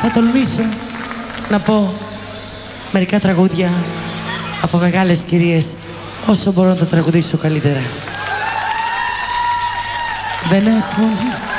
Θα τολμήσω να πω μερικά τραγούδια από μεγάλες κυρίες, όσο μπορώ να τα τραγουδήσω καλύτερα. Δεν έχουν